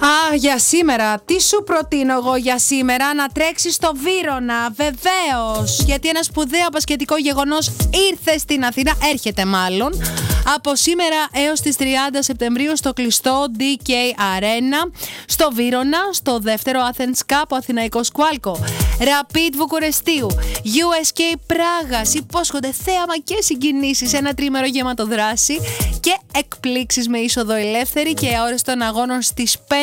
Για σήμερα, τι σου προτείνω εγώ για σήμερα? Να τρέξεις στο Βύρωνα, βεβαίως. Γιατί ένα σπουδαίο μπασκετικό γεγονός ήρθε στην Αθήνα, έρχεται μάλλον, από σήμερα έως τις 30 Σεπτεμβρίου στο κλειστό DK Arena, στο Βύρωνα, στο δεύτερο Athens Cup, ο Αθηναϊκός Κουάλκο. Rapid Βουκουρεστίου, USK Πράγας, υπόσχονται θέαμα και συγκινήσεις, ένα τρίμερο γεμάτο δράση και εκπλήξεις με είσοδο ελεύθερη και ώρες των αγώνων στις 5.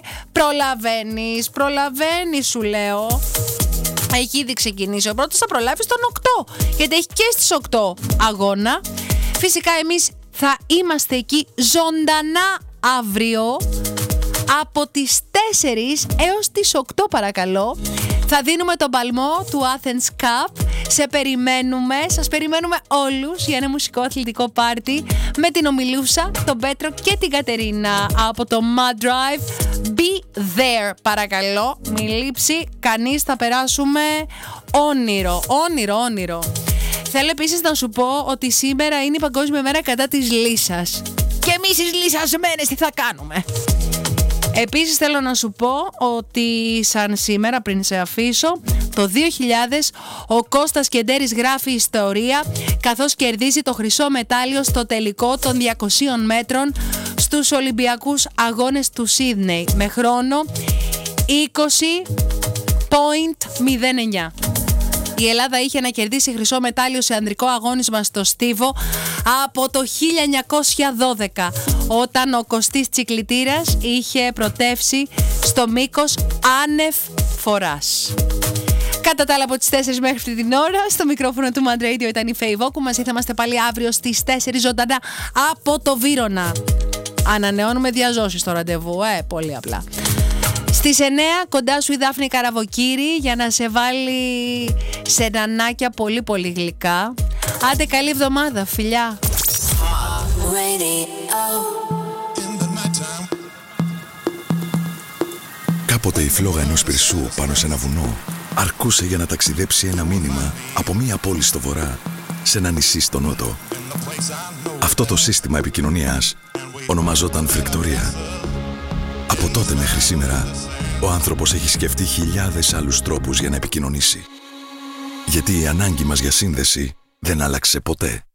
Προλαβαίνεις σου λέω. Έχει ήδη ξεκινήσει ο πρώτος, θα προλάβει στον 8, γιατί έχει και στις 8 αγώνα. Φυσικά εμείς θα είμαστε εκεί ζωντανά αύριο από τις 4 έως τις 8 παρακαλώ. Θα δίνουμε τον παλμό του Athens Cup. Σας περιμένουμε όλους για ένα μουσικό αθλητικό πάρτι με την Ομιλούσα, τον Πέτρο και την Κατερίνα από το Mad Drive. Be there παρακαλώ, μη λείψει κανείς, θα περάσουμε όνειρο. Θέλω επίσης να σου πω ότι σήμερα είναι η Παγκόσμια Μέρα κατά της λύσας. Και εμείς τις λυσασμένες τι θα κάνουμε? Επίσης θέλω να σου πω ότι σαν σήμερα, πριν σε αφήσω, το 2000 ο Κώστας Κεντέρης γράφει ιστορία καθώς κερδίζει το χρυσό μετάλλιο στο τελικό των 200 μέτρων στους Ολυμπιακούς Αγώνες του Σίδνεϊ με χρόνο 20.09. Η Ελλάδα είχε να κερδίσει χρυσό μετάλλιο σε ανδρικό αγώνισμα στο Στίβο από το 1912, όταν ο Κωστής Τσικλητήρας είχε πρωτεύσει στο μήκος άνευ φοράς. Κατά τα άλλα, από τις 4 μέχρι αυτή την ώρα, στο μικρόφωνο του Mad Radio ήταν η Φέη Βόκου. Μαζί θα είμαστε πάλι αύριο στις 4 ζωντανά από το Βύρωνα. Ανανεώνουμε διαζώσεις στο ραντεβού, πολύ απλά. Στις 9 κοντά σου η Δάφνη Καραβοκύρη για να σε βάλει σε νανάκια πολύ πολύ γλυκά. Άντε καλή εβδομάδα, φιλιά. Κάποτε η φλόγα ενός πυρσού πάνω σε ένα βουνό αρκούσε για να ταξιδέψει ένα μήνυμα από μία πόλη στο βορρά σε ένα νησί στο νότο. Αυτό το σύστημα επικοινωνίας ονομαζόταν φρικτορία. Από τότε μέχρι σήμερα, ο άνθρωπος έχει σκεφτεί χιλιάδες άλλους τρόπους για να επικοινωνήσει. Γιατί η ανάγκη μας για σύνδεση δεν άλλαξε ποτέ.